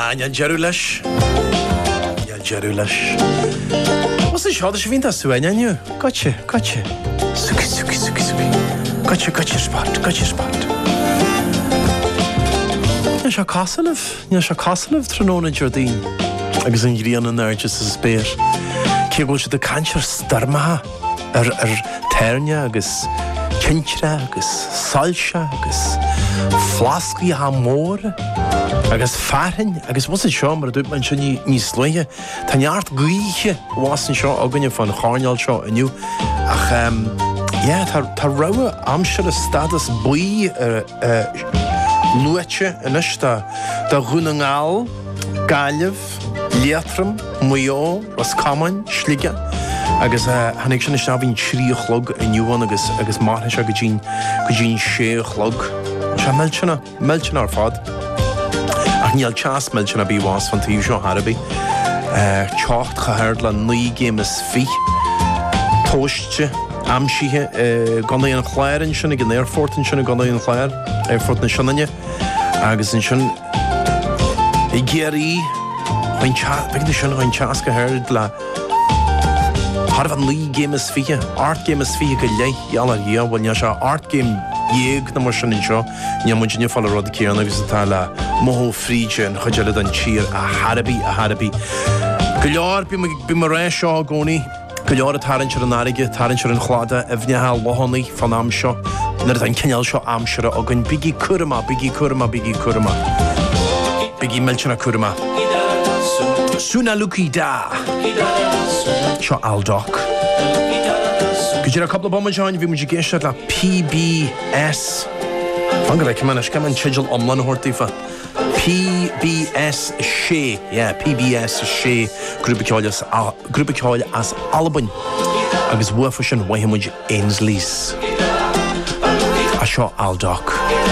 Jan Jerulesh. What's the shot? She vinta suena you. Gotcha. Suki. Gotcha spot. Nisha Koselev Tronona Jardine. Agus in Griana Nergis is bear. Kegol she the cancer starma ternia agus Kinchra agus Salsha agus Flasky Hamor agus Farhin agus what's it show maar doet man schon nie sloje tanjaart guiche was een show agunje van Garnal show en you ach ja tar rawe amscher status boy luetje en sta da Runengal Galjev Liatrum Moyo was common schlige agus hanig sin is nabín trí chlog in Newwan agus máthne se go dín sé chlog se melchana ar fad ach níl chas melchana bí was fan tíú seo Harabí teacht chahaird le 9 gémas fi tóiste amsíthe gana an chléirin sinna gin airfortin sinna gana an chléir airfort na sinnaine agus in sin I géirí begin sin hain chas chahaird le Har van Lee game is via art game is via gelei yalla hier wanneer je art game jeeg na machine in show je moet je follow rod keer na visitala moho friege en khajale dan cheer a harabi geljar bi me resha goni geljar tarincher narige tarincher en glada evnia hal lohoni van amsho na dan kenjal sho amshra ogun bigi kurma bigi melchana kurma Suna Luki da Sho Aldoc Could you a couple of moments on you would you get la PBS Fangala come and schedule online hortifa PBS She PBS She Grúpa Ceáil as Alban agus bhuafashin waihim muid Ainsley's a Sho Aldoc